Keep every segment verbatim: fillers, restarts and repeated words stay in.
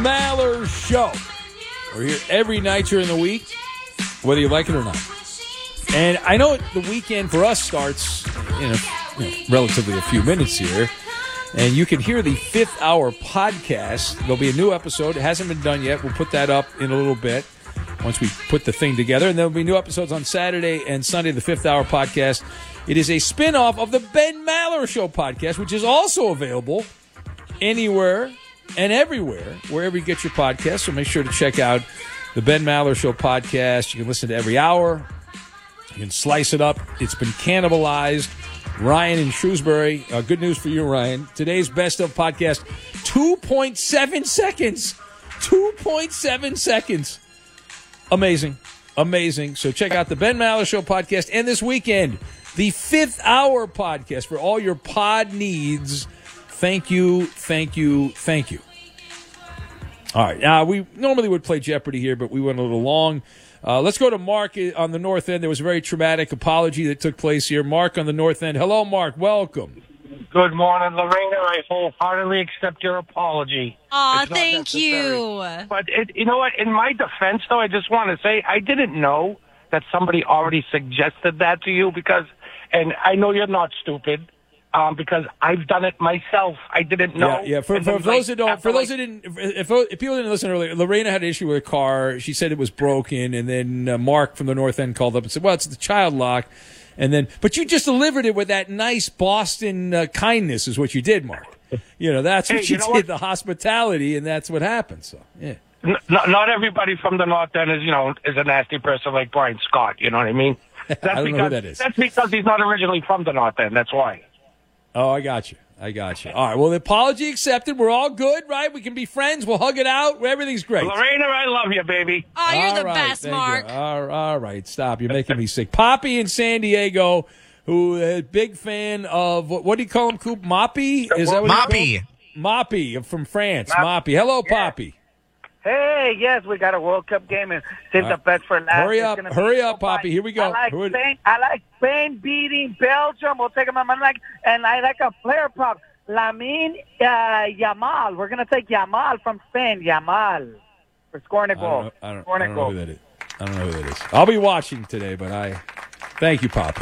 Maller Show. We're here every night during the week, whether you like it or not. And I know the weekend for us starts in a, you know, relatively a few minutes here. And you can hear the fifth hour podcast. There'll be a new episode. It hasn't been done yet. We'll put that up in a little bit once we put the thing together. And there'll be new episodes on Saturday and Sunday, the fifth hour podcast. It is a spinoff of the Ben Maller Show podcast, which is also available anywhere and everywhere, wherever you get your podcast. So make sure to check out the Ben Maller Show podcast. You can listen to every hour. You can slice it up. It's been cannibalized. Ryan in Shrewsbury. Uh, good news for you, Ryan. Today's best of podcast, two point seven seconds. two point seven seconds. Amazing. Amazing. So check out the Ben Maller Show podcast. And this weekend, the fifth hour podcast for all your pod needs. Thank you, thank you, thank you. All right. Now, we normally would play Jeopardy here, but we went a little long. Uh, let's go to Mark on the North End. There was a very traumatic apology that took place here. Mark on the North End. Hello, Mark. Welcome. Good morning, Lorena. I wholeheartedly accept your apology. Aw, thank you. But it, you know what? In my defense, though, I just want to say I didn't know that somebody already suggested that to you because, and I know you're not stupid. Um, because I've done it myself. I didn't know. Yeah, yeah. For, for, for those that don't, for those that didn't, if, if people didn't listen earlier, Lorena had an issue with a car. She said it was broken, and then uh, Mark from the North End called up and said, "Well, it's the child lock." And then, but you just delivered it with that nice Boston uh, kindness, is what you did, Mark. You know, that's what hey, you, you know did, what? the hospitality, and that's what happened. So, yeah. N- not everybody from the North End is, you know, is a nasty person like Brian Scott. You know what I mean? That's I don't because, know who that is. That's because he's not originally from the North End. That's why. Oh, I got you. I got you. All right. Well, the apology accepted. We're all good, right? We can be friends. We'll hug it out. Everything's great. Lorena, I love you, baby. Oh, you're all the right, best, Mark. All, all right. Stop. You're making me sick. Poppy in San Diego, who is a big fan of, what, what do you call him, Coop? Moppy? Is that what Moppy. Moppy from France. Moppy. Hello, Poppy. Hey, yes, we got a World Cup game and save All the right. best for last. Hurry It's up. gonna Hurry be up, so Poppy. fun. Here we go. I like Who- Spain. I like Spain beating Belgium. We'll take them on my leg. And I like a player prop. Lamine uh, Yamal. We're going to take Yamal from Spain. Yamal. For scoring a I goal. don't, know, I don't, scoring I a don't know goal. who that is. I don't know who that is. I'll be watching today, but I thank you, Poppy.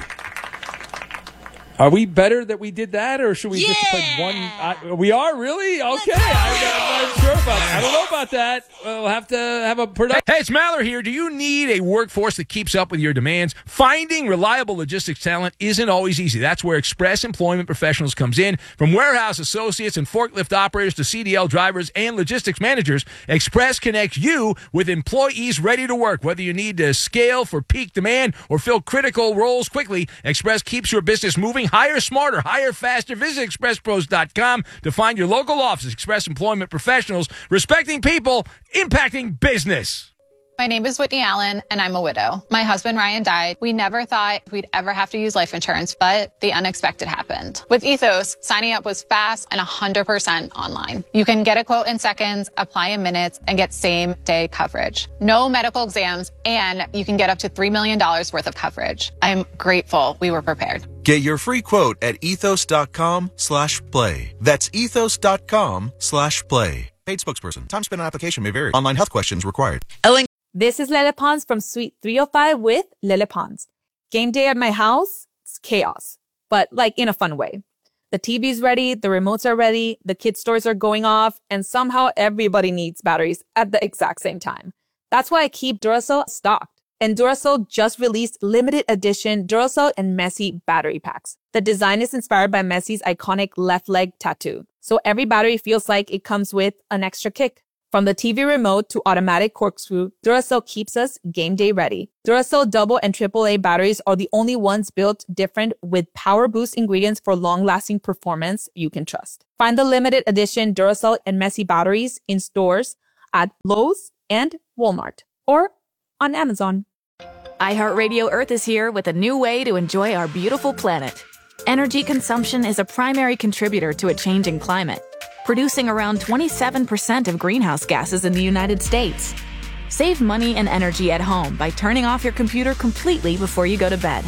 Are we better that we did that, or should we Yeah. just play one? I, we are really okay. I, I'm not sure about that. I don't know about that. We'll have to have a production. Hey, it's Maller here. Do you need a workforce that keeps up with your demands? Finding reliable logistics talent isn't always easy. That's where Express Employment Professionals comes in. From warehouse associates and forklift operators to C D L drivers and logistics managers, Express connects you with employees ready to work. Whether you need to scale for peak demand or fill critical roles quickly, Express keeps your business moving. Hire smarter, hire faster. Visit express pros dot com to find your local office. Express Employment Professionals, respecting people, impacting business. My name is Whitney Allen, and I'm a widow. My husband, Ryan, died. We never thought we'd ever have to use life insurance, but the unexpected happened. With Ethos, signing up was fast and one hundred percent online. You can get a quote in seconds, apply in minutes, and get same-day coverage. No medical exams, and you can get up to three million dollars worth of coverage. I'm grateful we were prepared. Get your free quote at ethos.com slash play. That's ethos.com slash play. Paid spokesperson. Time spent on application may vary. Online health questions required. Ellen. This is Lele Pons from Suite three oh five with Lele Pons. Game day at my house, it's chaos, but like in a fun way. The T V's ready, the remotes are ready, the kids' stores are going off, and somehow everybody needs batteries at the exact same time. That's why I keep Duracell stocked. And Duracell just released limited edition Duracell and Messi battery packs. The design is inspired by Messi's iconic left leg tattoo. So every battery feels like it comes with an extra kick. From the T V remote to automatic corkscrew, Duracell keeps us game day ready. Duracell double and triple A batteries are the only ones built different with power boost ingredients for long-lasting performance you can trust. Find the limited edition Duracell and Messi batteries in stores at Lowe's and Walmart or on Amazon. iHeartRadio Earth is here with a new way to enjoy our beautiful planet. Energy consumption is a primary contributor to a changing climate, producing around twenty-seven percent of greenhouse gases in the United States. Save money and energy at home by turning off your computer completely before you go to bed.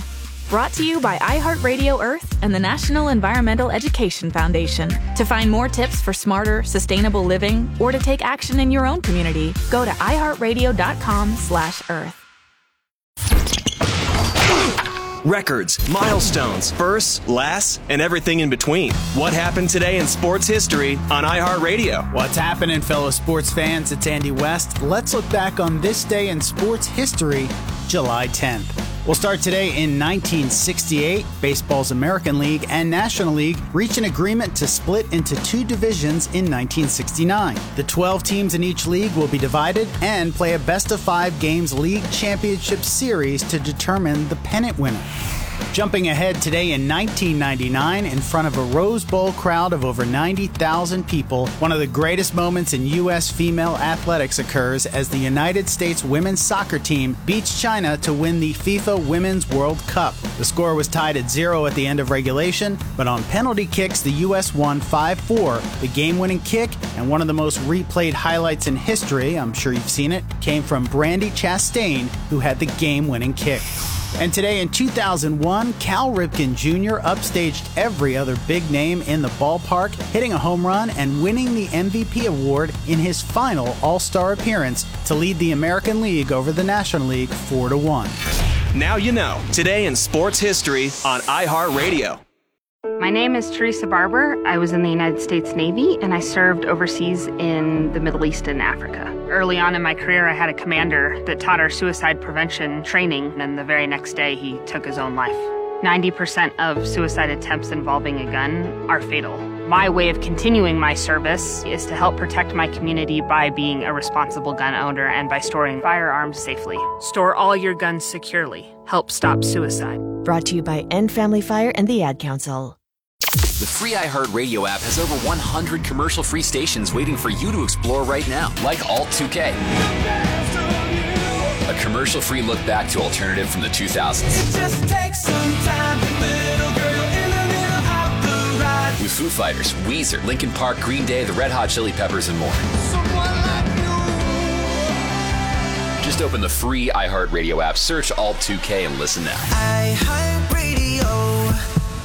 Brought to you by iHeartRadio Earth and the National Environmental Education Foundation. To find more tips for smarter, sustainable living or to take action in your own community, go to iHeartRadio.com slash Earth. Records, milestones, firsts, lasts, and everything in between. What happened today in sports history on iHeartRadio? What's happening, fellow sports fans? It's Andy West. Let's look back on this day in sports history, July tenth. We'll start today in nineteen sixty-eight. Baseball's American League and National League reach an agreement to split into two divisions in nineteen sixty-nine. The twelve teams in each league will be divided and play a best-of-five games league championship series to determine the pennant winner. Jumping ahead today in nineteen ninety-nine, in front of a Rose Bowl crowd of over ninety thousand people, one of the greatest moments in U S female athletics occurs as the United States women's soccer team beats China to win the FIFA Women's World Cup. The score was tied at zero at the end of regulation, but on penalty kicks, the U S won five four. The game-winning kick, and one of the most replayed highlights in history, I'm sure you've seen it, came from Brandi Chastain, who had the game-winning kick. And today in two thousand one, Cal Ripken Junior upstaged every other big name in the ballpark, hitting a home run and winning the M V P award in his final All-Star appearance to lead the American League over the National League four to one. Now you know, today in sports history on iHeartRadio. My name is Teresa Barber. I was in the United States Navy, and I served overseas in the Middle East and Africa. Early on in my career, I had a commander that taught our suicide prevention training, and the very next day, he took his own life. ninety percent of suicide attempts involving a gun are fatal. My way of continuing my service is to help protect my community by being a responsible gun owner and by storing firearms safely. Store all your guns securely. Help stop suicide. Brought to you by End Family Fire and the Ad Council. The free iHeartRadio app has over one hundred commercial-free stations waiting for you to explore right now, like Alt two K. A commercial-free look back to alternative from the two thousands. It just takes some time, little girl in the middle of the ride. With Foo Fighters, Weezer, Linkin Park, Green Day, the Red Hot Chili Peppers, and more. Like just open the free iHeartRadio app, search Alt two K, and listen now. iHeartRadio.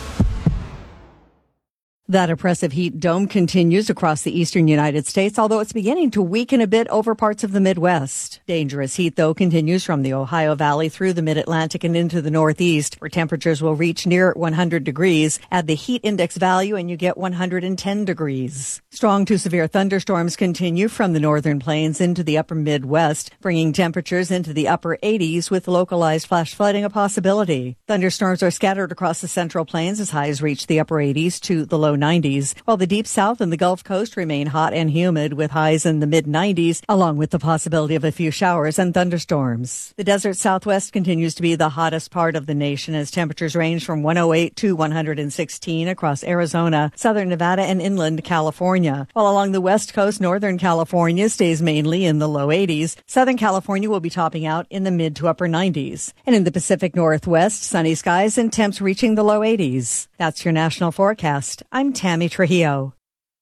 That oppressive heat dome continues across the eastern United States, although it's beginning to weaken a bit over parts of the Midwest. Dangerous heat, though, continues from the Ohio Valley through the Mid-Atlantic and into the Northeast, where temperatures will reach near one hundred degrees. Add the heat index value and you get one hundred ten degrees. Strong to severe thunderstorms continue from the northern plains into the upper Midwest, bringing temperatures into the upper eighties with localized flash flooding a possibility. Thunderstorms are scattered across the central plains as highs reach the upper eighties to the low nineties, while the deep south and the Gulf Coast remain hot and humid with highs in the mid nineties, along with the possibility of a few showers and thunderstorms. The desert southwest continues to be the hottest part of the nation as temperatures range from one oh eight to one hundred sixteen across Arizona, southern Nevada, and inland California, while along the west coast, northern California stays mainly in the low eighties. Southern California will be topping out in the mid to upper nineties. And in the Pacific Northwest, sunny skies and temps reaching the low eighties. That's your national forecast. I'm Tammy Trujillo.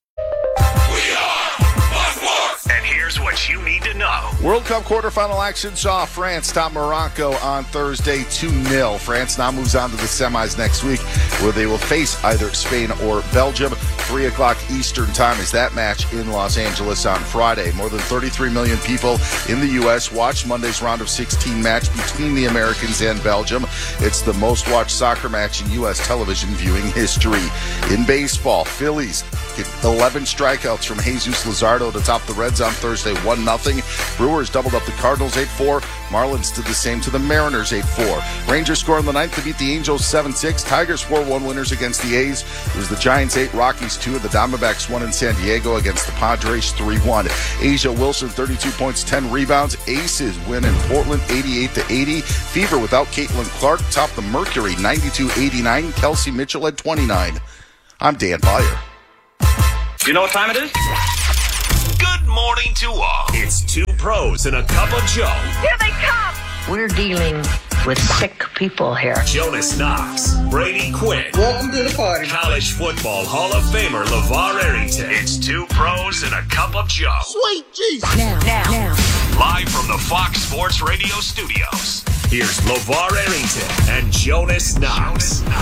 And here's what you need to know. World Cup quarterfinal action saw France top Morocco on Thursday two nil. France now moves on to the semis next week, where they will face either Spain or Belgium. three o'clock Eastern time is that match in Los Angeles on Friday. More than thirty-three million people in the U S watched Monday's round of sixteen match between the Americans and Belgium. It's the most watched soccer match in U S television viewing history. In baseball, Phillies get eleven strikeouts from Jesus Luzardo to top the Reds on Thursday one nothing. Brewers doubled up the Cardinals eight four. Marlins did the same to the Mariners eight four. Rangers score in the ninth to beat the Angels seven six. Tigers four one winners against the A's. It was the Giants eight, Rockies two, and the Diamondbacks won in San Diego against the Padres three one. Asia Wilson thirty-two points, ten rebounds. Aces win in Portland eighty-eight to eighty. Fever without Caitlin Clark topped the Mercury ninety-two eighty-nine. Kelsey Mitchell at twenty-nine. I'm Dan Byer. You know what time it is? Good morning to all. It's two pros and a cup of Joe. Here they come. We're dealing with sick people here. Jonas Knox, Brady Quinn. Welcome to the party. College football Hall of Famer LeVar Arrington. It's two pros and a cup of Joe. Sweet Jesus. Now, now, now. Live from the Fox Sports Radio studios. Here's LeVar Arrington and Jonas Knox.